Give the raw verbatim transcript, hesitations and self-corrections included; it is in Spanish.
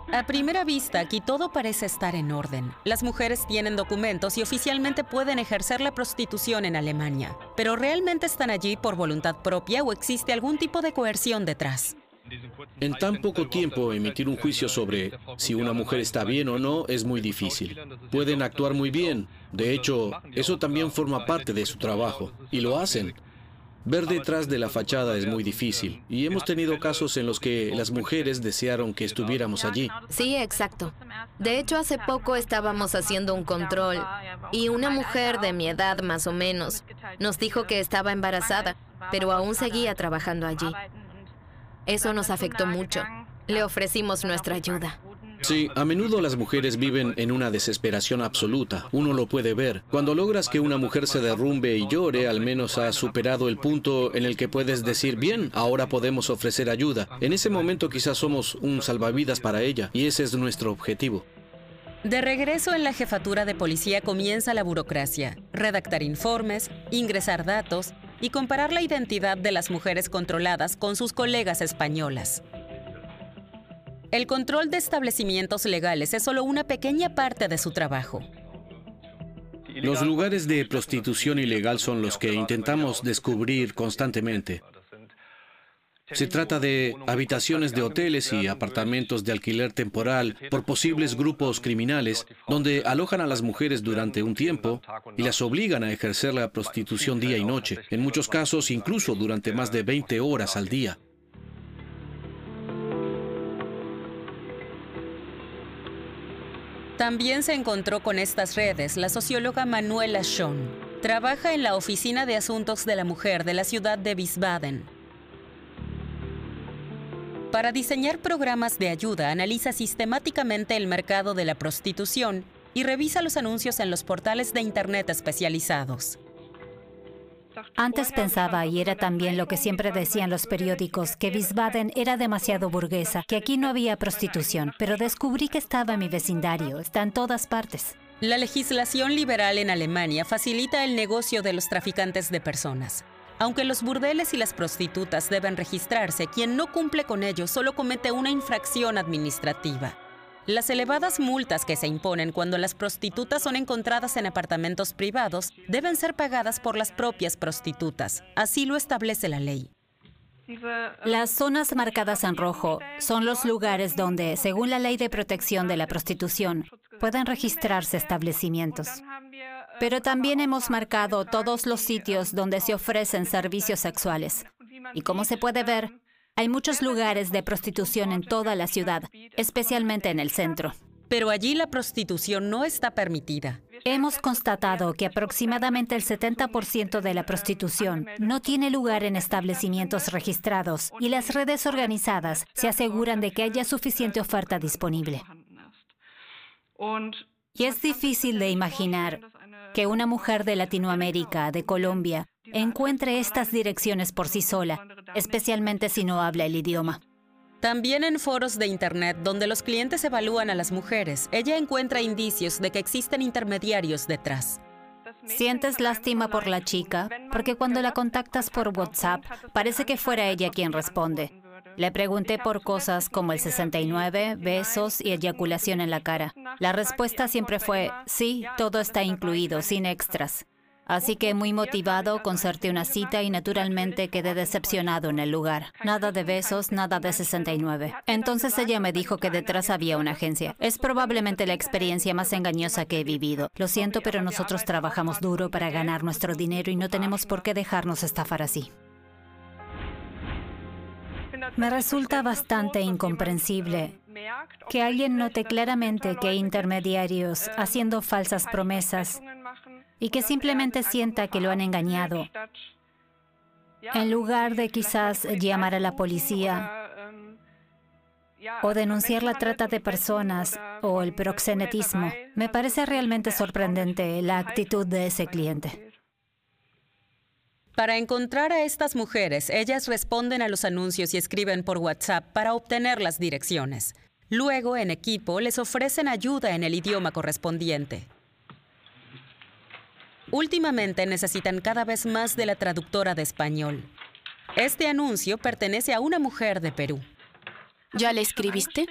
A primera vista, aquí todo parece estar en orden. Las mujeres tienen documentos y oficialmente pueden ejercer la prostitución en Alemania. ¿Pero realmente están allí por voluntad propia o existe algún tipo de coerción detrás? En tan poco tiempo, emitir un juicio sobre si una mujer está bien o no es muy difícil. Pueden actuar muy bien. De hecho, eso también forma parte de su trabajo. Y lo hacen. Ver detrás de la fachada es muy difícil. Y hemos tenido casos en los que las mujeres desearon que estuviéramos allí. Sí, exacto. De hecho, hace poco estábamos haciendo un control y una mujer de mi edad más o menos nos dijo que estaba embarazada, pero aún seguía trabajando allí. Eso nos afectó mucho. Le ofrecimos nuestra ayuda. Sí, a menudo las mujeres viven en una desesperación absoluta. Uno lo puede ver. Cuando logras que una mujer se derrumbe y llore, al menos has superado el punto en el que puedes decir, bien, ahora podemos ofrecer ayuda. En ese momento quizás somos un salvavidas para ella, y ese es nuestro objetivo. De regreso en la jefatura de policía comienza la burocracia, redactar informes, ingresar datos y comparar la identidad de las mujeres controladas con sus colegas españolas. El control de establecimientos legales es solo una pequeña parte de su trabajo. Los lugares de prostitución ilegal son los que intentamos descubrir constantemente. Se trata de habitaciones de hoteles y apartamentos de alquiler temporal por posibles grupos criminales, donde alojan a las mujeres durante un tiempo y las obligan a ejercer la prostitución día y noche, en muchos casos incluso durante más de veinte horas al día. También se encontró con estas redes la socióloga Manuela Schon. Trabaja en la Oficina de Asuntos de la Mujer de la ciudad de Wiesbaden. Para diseñar programas de ayuda, analiza sistemáticamente el mercado de la prostitución y revisa los anuncios en los portales de Internet especializados. Antes pensaba, y era también lo que siempre decían los periódicos, que Wiesbaden era demasiado burguesa, que aquí no había prostitución, pero descubrí que estaba en mi vecindario, está en todas partes. La legislación liberal en Alemania facilita el negocio de los traficantes de personas. Aunque los burdeles y las prostitutas deben registrarse, quien no cumple con ello solo comete una infracción administrativa. Las elevadas multas que se imponen cuando las prostitutas son encontradas en apartamentos privados deben ser pagadas por las propias prostitutas. Así lo establece la ley. Las zonas marcadas en rojo son los lugares donde, según la Ley de Protección de la Prostitución, pueden registrarse establecimientos. Pero también hemos marcado todos los sitios donde se ofrecen servicios sexuales. Y como se puede ver, hay muchos lugares de prostitución en toda la ciudad, especialmente en el centro. Pero allí la prostitución no está permitida. Hemos constatado que aproximadamente el setenta por ciento de la prostitución no tiene lugar en establecimientos registrados y las redes organizadas se aseguran de que haya suficiente oferta disponible. Y es difícil de imaginar que una mujer de Latinoamérica, de Colombia, encuentre estas direcciones por sí sola, especialmente si no habla el idioma. También en foros de Internet donde los clientes evalúan a las mujeres, ella encuentra indicios de que existen intermediarios detrás. Sientes lástima por la chica, porque cuando la contactas por WhatsApp, parece que fuera ella quien responde. Le pregunté por cosas como el sesenta y nueve, besos y eyaculación en la cara. La respuesta siempre fue, sí, todo está incluido, sin extras. Así que muy motivado, concerté una cita y naturalmente quedé decepcionado en el lugar. Nada de besos, nada de sesenta y nueve. Entonces ella me dijo que detrás había una agencia. Es probablemente la experiencia más engañosa que he vivido. Lo siento, pero nosotros trabajamos duro para ganar nuestro dinero y no tenemos por qué dejarnos estafar así. Me resulta bastante incomprensible que alguien note claramente que hay intermediarios haciendo falsas promesas y que simplemente sienta que lo han engañado, en lugar de quizás llamar a la policía o denunciar la trata de personas o el proxenetismo. Me parece realmente sorprendente la actitud de ese cliente. Para encontrar a estas mujeres, ellas responden a los anuncios y escriben por WhatsApp para obtener las direcciones. Luego, en equipo, les ofrecen ayuda en el idioma correspondiente. Últimamente necesitan cada vez más de la traductora de español. Este anuncio pertenece a una mujer de Perú. ¿Ya le escribiste?